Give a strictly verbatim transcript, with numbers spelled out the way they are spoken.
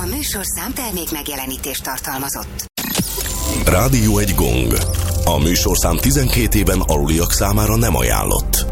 A műsorszám termék megjelenítést tartalmazott. Rádió egy gong. A műsorszám tizenkét éven aluliak számára nem ajánlott.